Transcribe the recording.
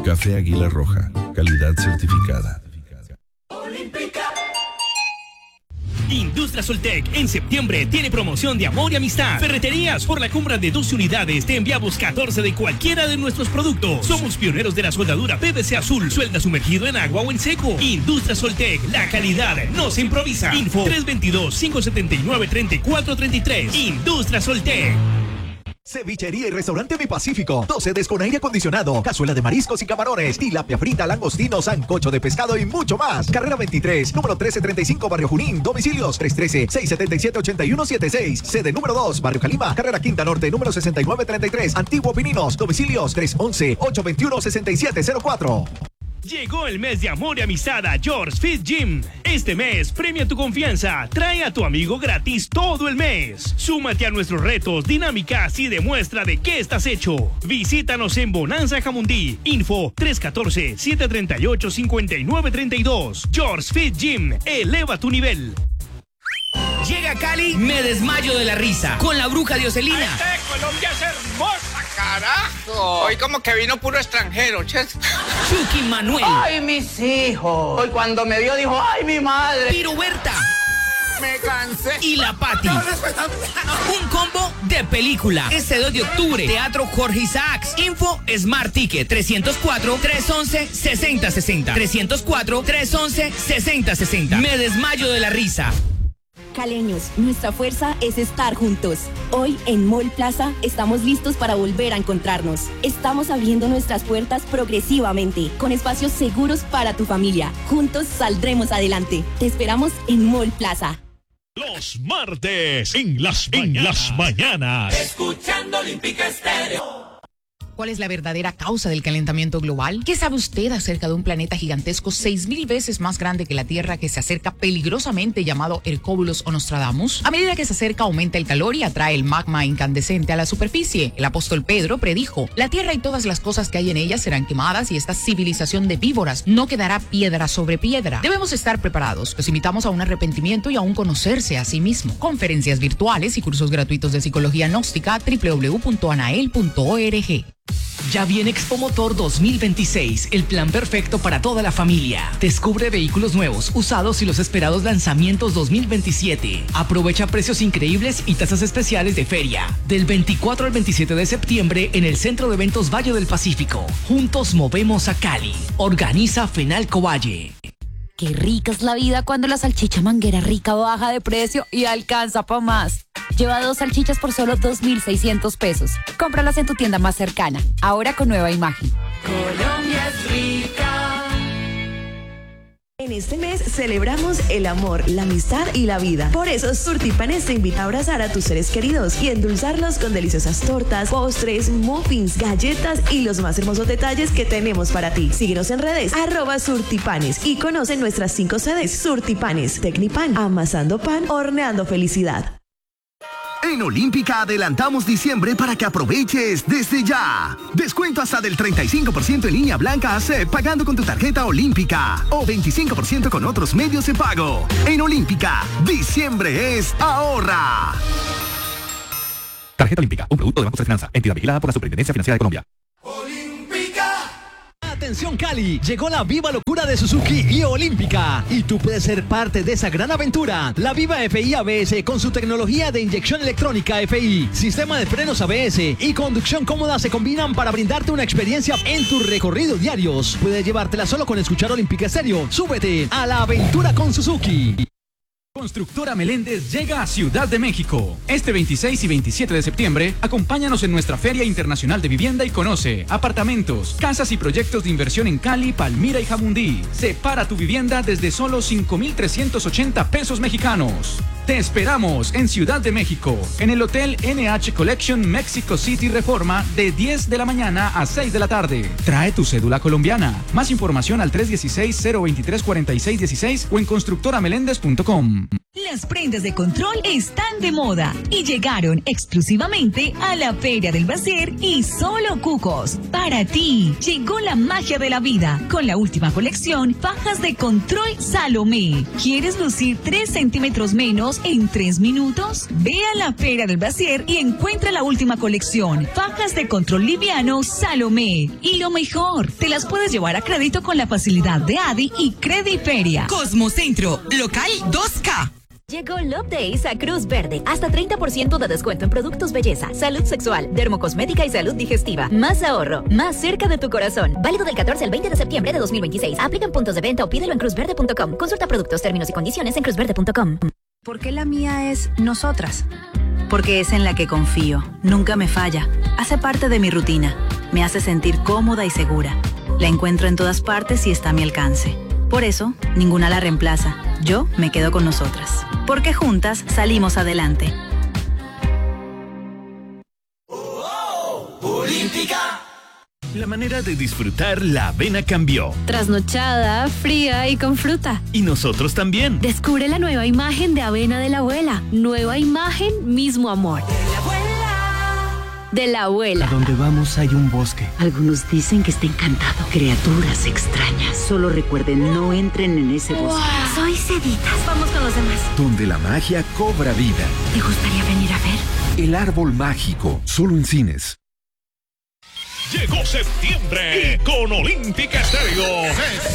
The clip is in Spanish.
Café Águila Roja, calidad certificada. Industria Soltec en septiembre tiene promoción de amor y amistad. Ferreterías, por la compra de 12 unidades te enviamos 14 de cualquiera de nuestros productos. Somos pioneros de la soldadura PVC azul. Suelda sumergido en agua o en seco. Industria Soltec, la calidad no se improvisa. Info 322-579-3433. Industria Soltec. Cevichería y Restaurante Mi Pacífico. 2 sedes con aire acondicionado, cazuela de mariscos y camarones, tilapia frita, langostino, sancocho de pescado y mucho más. Carrera 23, número 1335, Barrio Junín. Domicilios 313-677-8176. Sede número 2, Barrio Calima. Carrera Quinta Norte, número 6933. Antiguo Pininos. Domicilios 311-821-6704. Llegó el mes de amor y amistad a George Fit Gym. Este mes premia tu confianza. Trae a tu amigo gratis todo el mes. Súmate a nuestros retos, dinámicas y demuestra de qué estás hecho. Visítanos en Bonanza Jamundí. Info 314-738-5932. George Fit Gym. Eleva tu nivel. Llega a Cali, me desmayo de la risa con la bruja Dioselina. Colombia es hermosa, carajo. Hoy como que vino puro extranjero, ches. Chucky Manuel. Ay, mis hijos. Hoy cuando me vio dijo, ay, mi madre. Piro Huerta. Me cansé. Y la Pati. Un combo de película. Este 2 de octubre, Teatro Jorge Isaacs. Info Smart Ticket 304-311-6060. 304-311-6060. Me desmayo de la risa. Caleños, nuestra fuerza es estar juntos. Hoy en Mall Plaza estamos listos para volver a encontrarnos. Estamos abriendo nuestras puertas progresivamente, con espacios seguros para tu familia. Juntos saldremos adelante. Te esperamos en Mall Plaza. Los martes en las mañanas. Escuchando Olímpica Estéreo. ¿Cuál es la verdadera causa del calentamiento global? ¿Qué sabe usted acerca de un planeta gigantesco 6,000 veces más grande que la Tierra que se acerca peligrosamente llamado Hercóbulos o Nostradamus? A medida que se acerca aumenta el calor y atrae el magma incandescente a la superficie. El apóstol Pedro predijo: la Tierra y todas las cosas que hay en ella serán quemadas y esta civilización de víboras no quedará piedra sobre piedra. Debemos estar preparados. Los invitamos a un arrepentimiento y a un conocerse a sí mismo. Conferencias virtuales y cursos gratuitos de psicología gnóstica www.anael.org. Ya viene Expo Motor 2026, el plan perfecto para toda la familia. Descubre vehículos nuevos, usados y los esperados lanzamientos 2027. Aprovecha precios increíbles y tasas especiales de feria. Del 24 al 27 de septiembre en el Centro de Eventos Valle del Pacífico. Juntos movemos a Cali. Organiza Fenalco Valle. Qué rica es la vida cuando la salchicha Manguera Rica baja de precio y alcanza pa' más. Lleva 2 salchichas por solo 2.600 pesos. Cómpralas en tu tienda más cercana, ahora con nueva imagen. Colombia es rica. En este mes celebramos el amor, la amistad y la vida. Por eso Surtipanes te invita a abrazar a tus seres queridos y endulzarlos con deliciosas tortas, postres, muffins, galletas y los más hermosos detalles que tenemos para ti. Síguenos en redes @Surtipanes y conoce nuestras 5 sedes. Surtipanes, Tecnipan, amasando pan, horneando felicidad. En Olímpica adelantamos diciembre para que aproveches desde ya. Descuento hasta del 35% en línea blanca AC pagando con tu tarjeta Olímpica o 25% con otros medios de pago. En Olímpica, diciembre es ahorra. Tarjeta Olímpica, un producto de Banco de Finanza, entidad vigilada por la Superintendencia Financiera de Colombia. Atención Cali, llegó la viva locura de Suzuki y Olímpica y tú puedes ser parte de esa gran aventura. La Viva FI ABS con su tecnología de inyección electrónica FI, sistema de frenos ABS y conducción cómoda se combinan para brindarte una experiencia en tus recorridos diarios. Puedes llevártela solo con escuchar Olímpica Estéreo. Súbete a la aventura con Suzuki. Constructora Meléndez llega a Ciudad de México. Este 26 y 27 de septiembre, acompáñanos en nuestra Feria Internacional de Vivienda y conoce apartamentos, casas y proyectos de inversión en Cali, Palmira y Jamundí. Separa tu vivienda desde solo 5,380 pesos mexicanos. Te esperamos en Ciudad de México, en el Hotel NH Collection Mexico City Reforma de 10 de la mañana a 6 de la tarde. Trae tu cédula colombiana. Más información al 316-023-4616 o en constructorameléndez.com. La Las prendas de control están de moda y llegaron exclusivamente a la Feria del Basier y Solo Cucos. Para ti, llegó la magia de la vida con la última colección Fajas de Control Salomé. ¿Quieres lucir 3 centímetros menos en 3 minutos? Ve a la Feria del Basier y encuentra la última colección Fajas de Control Liviano Salomé. Y lo mejor, te las puedes llevar a crédito con la facilidad de Adi y Crediferia. Cosmocentro, local 2K. Llegó Love Days a Cruz Verde. Hasta 30% de descuento en productos belleza, salud sexual, dermocosmética y salud digestiva. Más ahorro, más cerca de tu corazón. Válido del 14 al 20 de septiembre de 2026. Aplica en puntos de venta o pídelo en cruzverde.com. Consulta productos, términos y condiciones en cruzverde.com. ¿Por qué la mía es Nosotras? Porque es en la que confío. Nunca me falla. Hace parte de mi rutina. Me hace sentir cómoda y segura. La encuentro en todas partes y está a mi alcance. Por eso, ninguna la reemplaza. Yo me quedo con Nosotras. Porque juntas salimos adelante. Olímpica. La manera de disfrutar la avena cambió. Trasnochada, fría y con fruta. Y nosotros también. Descubre la nueva imagen de avena de la abuela. Nueva imagen, mismo amor. De la abuela. A donde vamos hay un bosque. Algunos dicen que está encantado. Criaturas extrañas. Solo recuerden, no entren en ese bosque. Wow. Soy Ceditas. Vamos con los demás. Donde la magia cobra vida. ¿Te gustaría venir a ver? El árbol mágico, solo en cines. Llegó septiembre y con Olímpica Estéreo